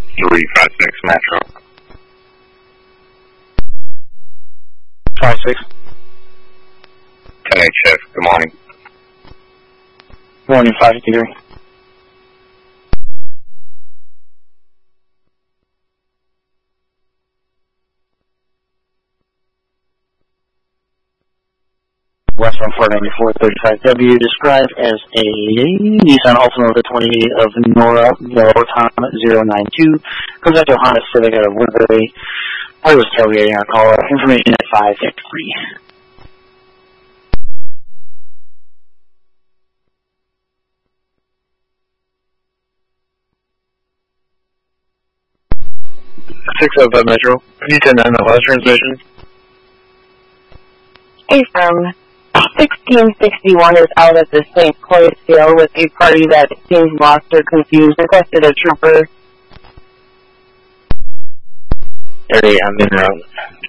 356 Metro. 56. 10-8 shift, good morning. Morning, 553. Westbound 494-35W, described as a Nissan Altima with a 28 of Nora Tom 092. Comes out to a Honda Civic out of Woodbury. I was tailgating our caller. Information at 553. .605 Metro. D10-9 last transmission. Hey, from 1661 is out at the St. Clair sale with a party that seems lost or confused. Requested a trooper. 38, I'm in route.